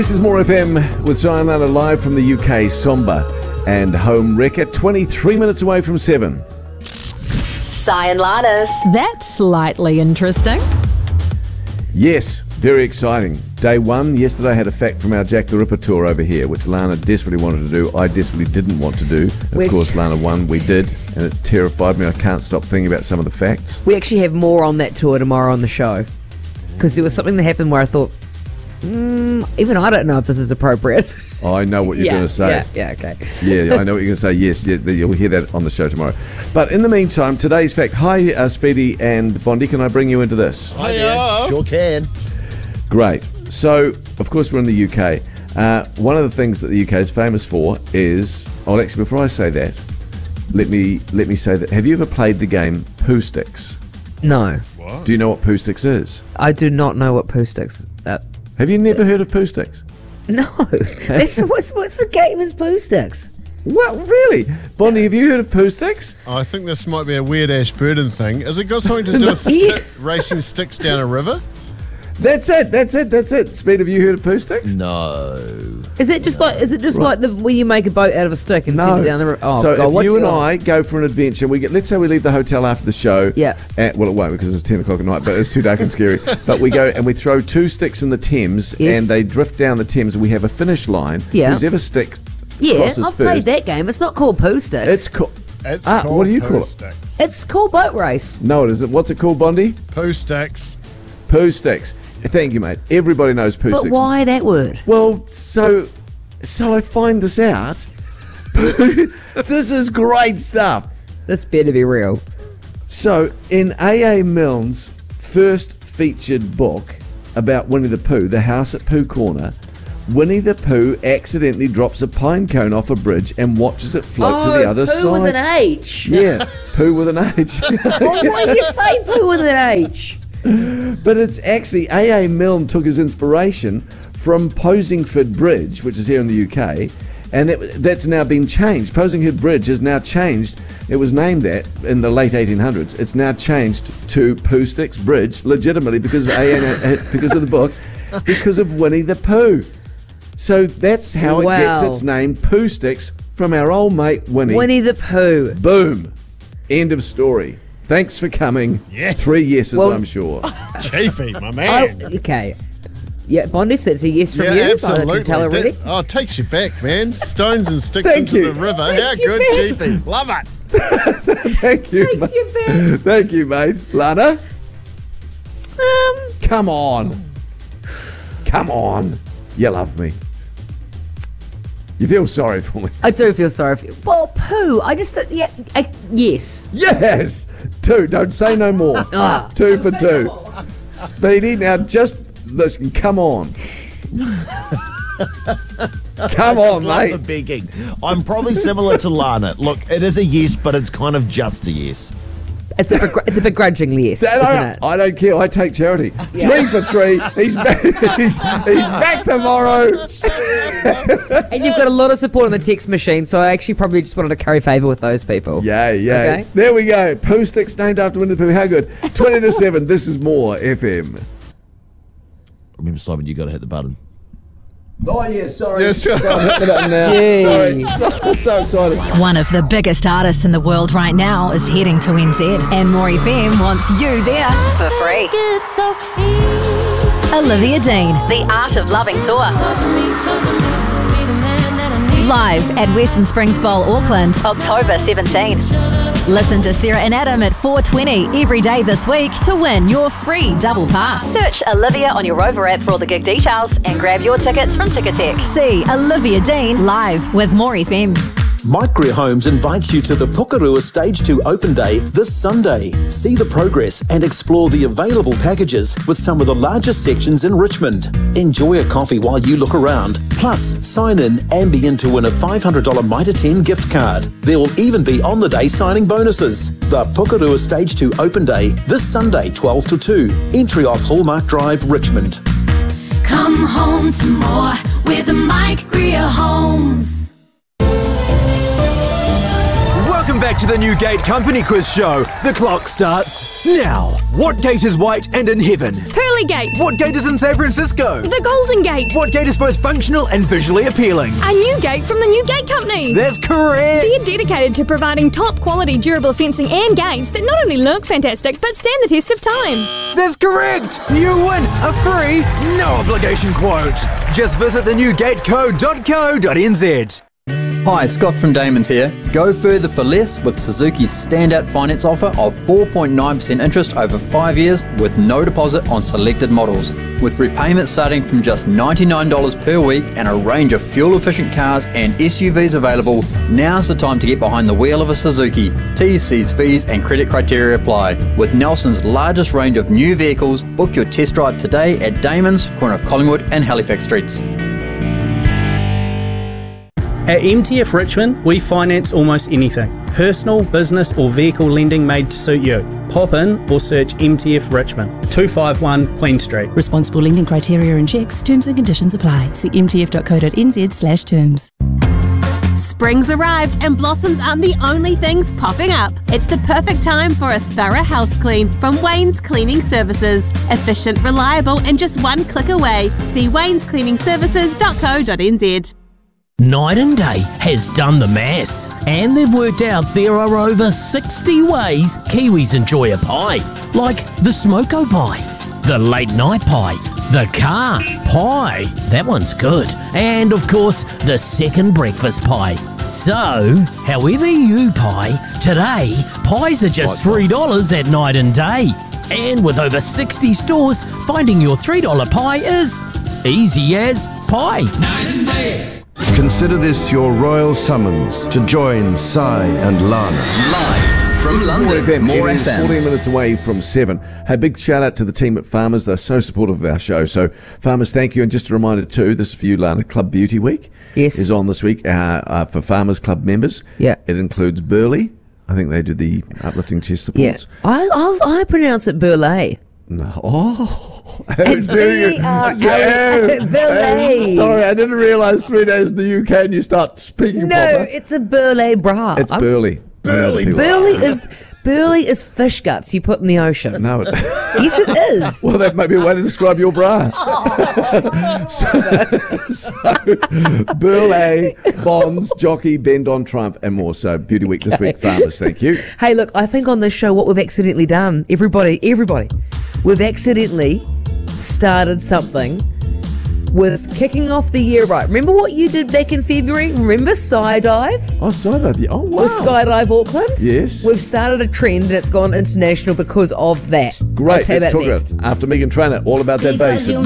This is More FM with Zion Lana live from the UK, Somber and Home Wrecker, 23 minutes away from 7. Zion Lana's. That's slightly interesting. Yes, very exciting. Day one, yesterday I had a fact from our Jack the Ripper tour over here, which Lana desperately wanted to do. I desperately didn't want to do. Of course, Lana won. We did, and it terrified me. I can't stop thinking about some of the facts. We actually have more on that tour tomorrow on the show. Because there was something that happened where I thought, even I don't know if this is appropriate. I know what you're going to say. Yeah, okay. Yeah, I know what you're going to say. Yes, you'll hear that on the show tomorrow. But in the meantime, today's fact. Hi, Speedy and Bondi. Can I bring you into this? Hi there. Sure can. Great. So, of course, we're in the UK. One of the things that the UK is famous for is... Oh, actually, before I say that, let me say that. Have you ever played the game Pooh Sticks? No. What? Do you know what Pooh Sticks is? I do not know what Pooh Sticks... Have you never heard of Pooh Sticks? No. What's the game is Pooh Sticks? What, really? Bondi, have you heard of Pooh Sticks? I think this might be a weird Ash Burden thing. Has it got something to do with racing sticks down a river? That's it. Speed, have you heard of Pooh Sticks? No. Is it just like where you make a boat out of a stick and send it down the river? Oh, so God, if you and I go for an adventure, let's say we leave the hotel after the show. Yeah. Well, it won't because it's 10 o'clock at night, but it's too dark and scary. But we go and we throw 2 sticks in the Thames, and they drift down the Thames, and we have a finish line. Yeah. Whose ever stick crosses I've first. played that game. It's not called Pooh Sticks. It's called... what do you call it? It's called Boat Race. No, it isn't. What's it called, Bondi? Pooh Sticks. Pooh Sticks. Thank you, mate. Everybody knows Pooh Sticks. But why that word? Well, so I find this out. This is great stuff. This better be real. So, in A.A. Milne's first featured book about Winnie the Pooh, The House at Pooh Corner, Winnie the Pooh accidentally drops a pine cone off a bridge and watches it float to the other side. Pooh with an H. Yeah, Pooh with an H. Why do you say Pooh with an H? But it's actually A.A. Milne took his inspiration from Posingford Bridge, which is here in the UK, and that's now been changed. Posingford Bridge is now changed. It was named that in the late 1800s. It's now changed to Pooh Sticks Bridge, legitimately because of because of the book, because of Winnie the Pooh. So that's how it gets its name, Pooh Sticks, from our old mate Winnie. Winnie the Pooh. Boom. End of story. Thanks for coming. Yes. 3 yeses, I'm sure. Chiefy, my man. Okay. Yeah, Bondi, that's a yes from you. Absolutely. I can tell already. It takes you back, man. Stones and sticks Thank into you. the river. How good, Chiefy. Love it. Thank you, Takes you back. Thank you, mate. Lana? Come on. Come on. You love me. You feel sorry for me. I do feel sorry for you. Well, Pooh, I just thought, yes. Yes. 2. Don't say no more. 2 for 2. Speedy, now just listen. Come on. Come on, Love the mate. begging. I'm probably similar to Lana. Look, it is a yes, but it's kind of just a yes. It's a begrudgingly yes, isn't it? I don't care. I take charity. 3 for 3. He's back. He's back tomorrow. And you've got a lot of support on the text machine, so I actually probably just wanted to curry favour with those people. Yeah. Okay. There we go. Pooh Sticks named after Winnie the Pooh. How good. 20 to 7. This is More FM. Remember, Simon, you got to hit the button. Oh, yeah, sorry. Yes, sure. I'm hitting it up now. Sorry. So excited. One of the biggest artists in the world right now is heading to NZ, and More FM wants you there For free. Olivia Dean, The Art of Loving Tour. live at Western Springs Bowl, Auckland. October 17. Listen to Sarah and Adam at 4:20 every day this week to win your free double pass. Search Olivia on your Rover app for all the gig details and grab your tickets from Ticketek. See Olivia Dean live with More FM. Mike Greer Homes invites you to the Pukerua Stage 2 Open Day this Sunday. See the progress and explore the available packages with some of the largest sections in Richmond. Enjoy a coffee while you look around. Plus, sign in and be in to win a $500 Mitre 10 gift card. There will even be on-the-day signing bonuses. The Pukerua Stage 2 Open Day this Sunday, 12 to 2. Entry off Hallmark Drive, Richmond. Come home to more with the Mike Greer Homes. Welcome back to the New Gate Company Quiz Show. The clock starts now. What gate is white and in heaven? Hurley Pearly Gate. What gate is in San Francisco? The Golden Gate. What gate is both functional and visually appealing? A new gate from the New Gate Company. That's correct. They're dedicated to providing top quality durable fencing and gates that not only look fantastic but stand the test of time. That's correct. You win a free, no obligation quote. Just visit thenewgateco.co.nz. Hi, Scott from Damon's here. Go further for less with Suzuki's standout finance offer of 4.9% interest over 5 years with no deposit on selected models. With repayments starting from just $99 per week and a range of fuel-efficient cars and SUVs available, now's the time to get behind the wheel of a Suzuki. T's, C's, fees and credit criteria apply. With Nelson's largest range of new vehicles, book your test drive today at Damon's, corner of Collingwood and Halifax Streets. At MTF Richmond, we finance almost anything. Personal, business or vehicle lending made to suit you. Pop in or search MTF Richmond, 251 Queen Street. Responsible lending criteria and checks, terms and conditions apply. See mtf.co.nz/terms. Spring's arrived and blossoms aren't the only things popping up. It's the perfect time for a thorough house clean from Wayne's Cleaning Services. Efficient, reliable and just one click away. See waynescleaningservices.co.nz. Night and Day has done the maths, and they've worked out there are over 60 ways Kiwis enjoy a pie, like the smoko pie, the late night pie, the car pie, that one's good, and of course the second breakfast pie. So, however you pie, today pies are just $3 at Night and Day. And with over 60 stores, finding your $3 pie is easy as pie. Night and Day. Consider this your royal summons to join Sai and Lana. Live from London, More It is FM. 14 minutes away from 7. Hey, big shout out to the team at Farmers. They're so supportive of our show. So, Farmers, thank you. And just a reminder too, this is for you, Lana, Club Beauty Week is on this week for Farmers Club members. Yeah. It includes Burley. I think they do the uplifting chest supports. Yeah. I pronounce it Burley. No. Oh, it's B-R-L-E. Burley. Sorry, I didn't realise 3 days in the UK and you start speaking No, proper. it's a Burley bra. It's Burley. Burley is fish guts you put in the ocean. No. Yes, it is. Well, that may be a way to describe your bra. so Burley, Bonds, Jockey, Bend on Triumph, and more. So, Beauty Week this week, Farmers. Thank you. Hey, look, I think on this show, what we've accidentally done, everybody, we've accidentally started something with kicking off the year right. Remember what you did back in February? Remember Skydive? Oh, Skydive. Yeah. Oh, wow. With Skydive Auckland? Yes. We've started a trend and it's gone international because of that. Great. I'll tell you Let's about talk next. about it after Megan Trainor. All about that bass.